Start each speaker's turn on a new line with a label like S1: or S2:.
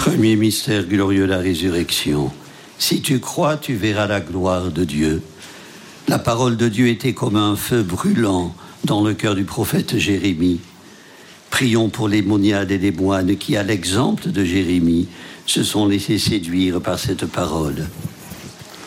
S1: Premier mystère glorieux, la résurrection. Si tu crois, tu verras la gloire de Dieu. La parole de Dieu était comme un feu brûlant dans le cœur du prophète Jérémie. Prions pour les moniades et les moines qui, à l'exemple de Jérémie, se sont laissés séduire par cette parole.